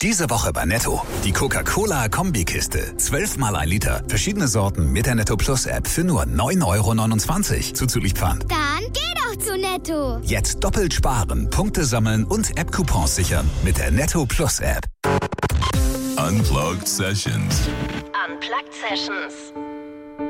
Diese Woche bei Netto. Die Coca-Cola-Kombikiste. 12 mal 1 Liter. Verschiedene Sorten mit der Netto Plus App für nur 9,29 € zuzüglich Pfand. Dann geh doch zu Netto. Jetzt doppelt sparen, Punkte sammeln und App-Coupons sichern mit der Netto Plus App. Unplugged Sessions. Unplugged Sessions.